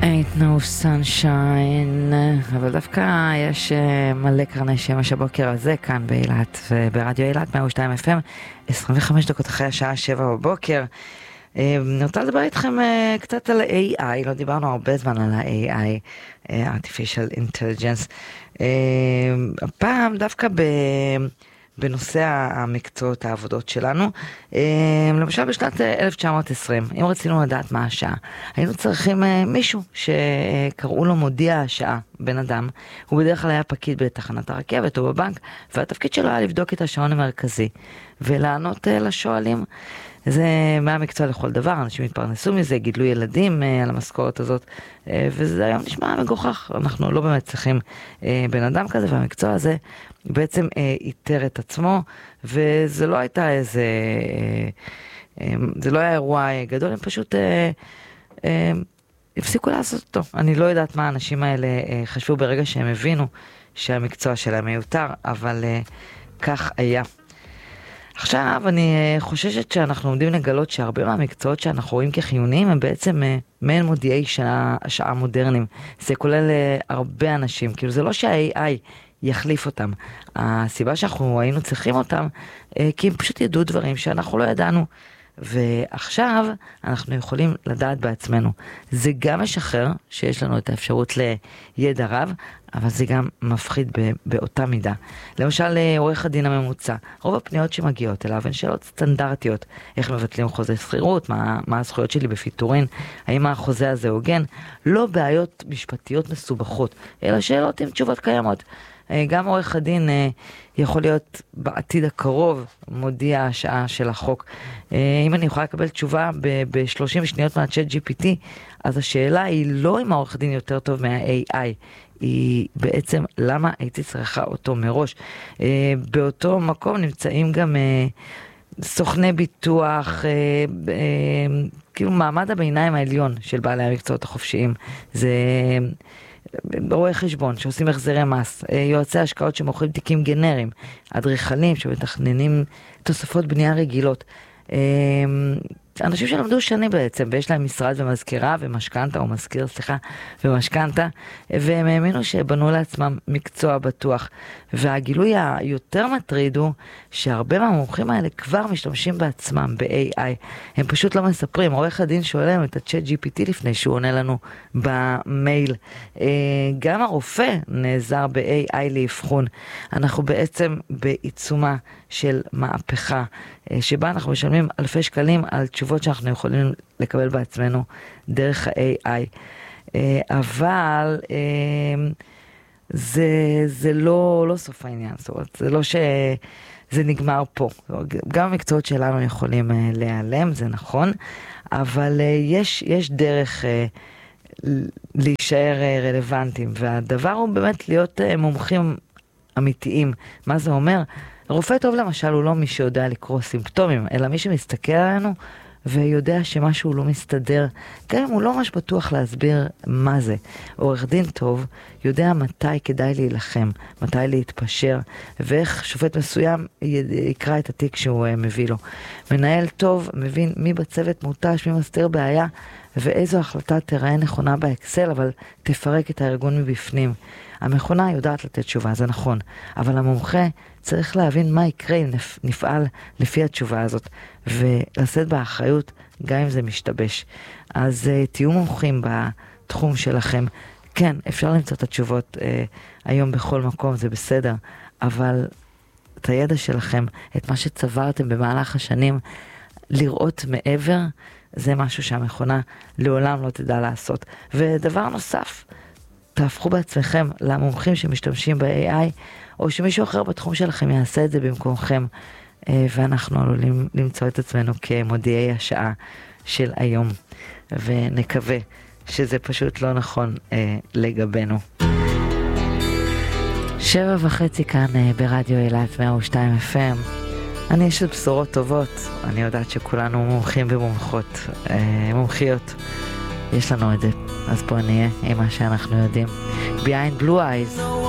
Ain't no sunshine, אבל דווקא יש מלא קרני שמש הבוקר הזה כאן באילת וברדיו אילת 102 FM, 25 דקות אחרי השעה 7 בבוקר. אני רוצה לדבר איתכם קצת על ה-AI, לא דיברנו הרבה זמן על ה-AI, Artificial Intelligence. הפעם דווקא בנושא המקצועות העבודות שלנו, למשל בשנת 1920, אם רצינו לדעת מה השעה, היינו צריכים מישהו שקראו לו מודיע השעה, בן אדם, הוא בדרך כלל היה פקיד בתחנת הרכבת או בבנק, והתפקיד שלו היה לבדוק את השעון המרכזי, ולענות לשואלים. זה מהמקצוע לכל דבר, אנשים התפרנסו מזה, גידלו ילדים על המשכורת הזאת, וזה היום נשמע מגוחך, אנחנו לא באמת צריכים בן אדם כזה, והמקצוע הזה בעצם איתר את עצמו, וזה לא הייתה איזה, זה לא היה אירוע גדול, הם פשוט הפסיקו לעשות אותו. אני לא יודעת מה האנשים האלה חשבו ברגע שהם הבינו שהמקצוע שלהם מיותר, אבל כך היה. עכשיו אני חוששת שאנחנו עומדים לגלות שהרבה מהמקצועות שאנחנו רואים כחיוניים הם בעצם מעין מודיעי שעה מודרניים. זה כולל הרבה אנשים, כאילו זה לא שה-AI יחליף אותם. הסיבה שאנחנו היינו צריכים אותם, כי הם פשוט ידעו דברים שאנחנו לא ידענו. ועכשיו אנחנו יכולים לדעת בעצמנו. זה גם משחרר שיש לנו את האפשרות לידע רב, אבל זה גם מפחיד באותה מידה. למשל, עורך הדין הממוצע, רוב הפניות שמגיעות אליו הן שאלות סטנדרטיות. איך מבטלים חוזה שכירות, מה הזכויות שלי בפיטורין, האם החוזה הזה הוגן, לא בעיות משפטיות מסובכות, אלא שאלות עם תשובות קיימות. גם עורך הדין יכול להיות בעתיד הקרוב מודיע השעה של החוק. אם אני יכולה לקבל תשובה ב-30 שניות מהצ'אט GPT, אז השאלה היא לא אם העורך דין יותר טוב מה-AI, היא בעצם למה הייתי צריכה אותו מראש. באותו מקום נמצאים גם סוכני ביטוח, כאילו מעמד הביניים העליון של בעלי המקצועות החופשיים. זה רואי חשבון שעושים החזרי מס, יועצי השקעות שמוכרים תיקים גנריים, אדריכלים שמתכננים תוספות בנייה רגילות, אנשים שלמדו שני בעצם, ויש להם משרד ומזכירה ומשכנתה, או מזכיר, סליחה, ומשכנתה, והם האמינו שבנו לעצמם מקצוע בטוח. והגילוי היותר מטריד הוא שהרבה מהמומחים האלה כבר משתמשים בעצמם ב-AI. הם פשוט לא מספרים. עורך הדין שואל להם את הצ'אט GPT לפני שהוא עונה לנו במייל. גם הרופא נעזר ב-AI לאבחון. אנחנו בעצם בעיצומה של מהפכה, שבה אנחנו משלמים אלפי שקלים על תשובות שאנחנו יכולים לקבל בעצמנו דרך ה-AI. אבל זה לא סוף העניין. זאת אומרת, זה לא שזה נגמר פה. גם המקצועות שלנו יכולים להיעלם, זה נכון, אבל יש דרך להישאר רלוונטיים, והדבר הוא באמת להיות מומחים אמיתיים. מה זה אומר? רופא טוב למשל הוא לא מי שיודע לקרוא סימפטומים, אלא מי שמסתכל עלינו ויודע שמשהו לא מסתדר, גם אם הוא לא ממש בטוח להסביר מה זה. עורך דין טוב יודע מתי כדאי להילחם, מתי להתפשר, ואיך שופט מסוים יקרא את התיק שהוא מביא לו. מנהל טוב מבין מי בצוות מוטש, מי מסתיר בעיה, ואיזו החלטה תראה נכונה באקסל, אבל תפרק את הארגון מבפנים. המכונה יודעת לתת תשובה, זה נכון, אבל המומחה צריך להבין מה יקרה אם נפעל לפי התשובה הזאת, ולשאת באחריות גם אם זה משתבש. אז תהיו מומחים בתחום שלכם. כן, אפשר למצוא את התשובות היום בכל מקום, זה בסדר, אבל את הידע שלכם, את מה שצברתם במהלך השנים, לראות מעבר, זה משהו שהמכונה לעולם לא תדע לעשות. ודבר נוסף, תהפכו בעצמכם למומחים שמשתמשים ב-AI, או שמישהו אחר בתחום שלכם יעשה את זה במקומכם, ואנחנו עלולים למצוא את עצמנו כמודיעי השעה של היום, ונקווה שזה פשוט לא נכון לגבינו. 7:30 כאן ברדיו אילת 102 FM. אני יש בשורות טובות, אני יודעת שכולנו מומחים ומומחות, מומחיות. יש לנו את זה, אז בואו נהיה עם מה שאנחנו יודעים. Behind Blue Eyes.